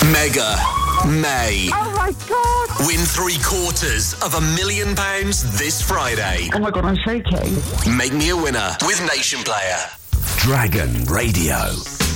Mega May. Oh my God! Win £750,000 this Friday. Oh my God, I'm shaking. Make me a winner with Nation Player. Dragon Radio.